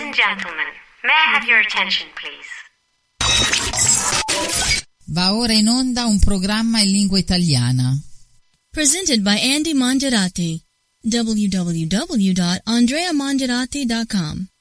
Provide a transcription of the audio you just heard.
and gentlemen, may I have your attention, please? Va ora in onda un programma in lingua italiana. Presented by Andy Mangiarati. www.andreamangiarati.com